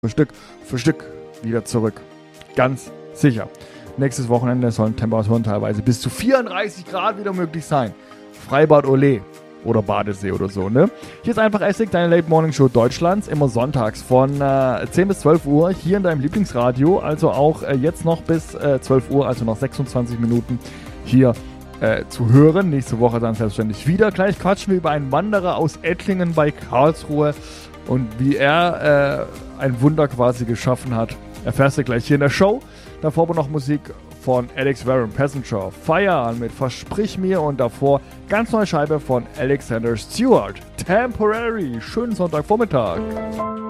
für Stück wieder zurück. Ganz sicher. Nächstes Wochenende sollen Temperaturen teilweise bis zu 34 Grad wieder möglich sein. Freibad Ole oder Badesee oder so, ne? Hier ist einfach Essig, deine Late Morning Show Deutschlands, immer sonntags von 10 bis 12 Uhr hier in deinem Lieblingsradio, also auch jetzt noch bis 12 Uhr, also noch 26 Minuten hier zu hören. Nächste Woche dann selbstverständlich wieder. Gleich quatschen wir über einen Wanderer aus Ettlingen bei Karlsruhe und wie er ein Wunder quasi geschaffen hat. Erfährst du gleich hier in der Show. Davor aber noch Musik von Alex Warren, Passenger, Fire an mit Versprich mir und davor ganz neue Scheibe von Alexander Stewart, Temporary. Schönen Sonntagvormittag.